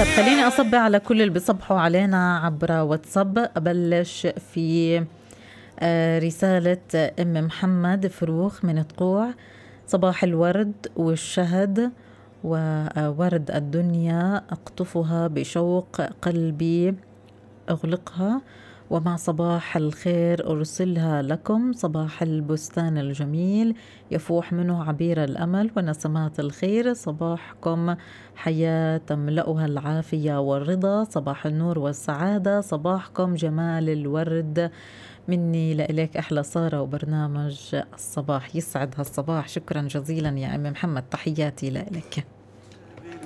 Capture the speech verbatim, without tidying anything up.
طب خليني أصب على كل اللي بيصبحوا علينا عبر واتساب. أبلش في آه، رسالة أم محمد فروخ من تقوع. صباح الورد والشهد وورد الدنيا أقطفها بشوق قلبي أغلقها، ومع صباح الخير أرسلها لكم. صباح البستان الجميل يفوح منه عبير الأمل ونسمات الخير. صباحكم حياة تملأها العافية والرضا. صباح النور والسعادة. صباحكم جمال الورد. مني لإليك أحلى سارة وبرنامج الصباح. يسعد هالصباح. شكرا جزيلا يا أم محمد، تحياتي لإلك.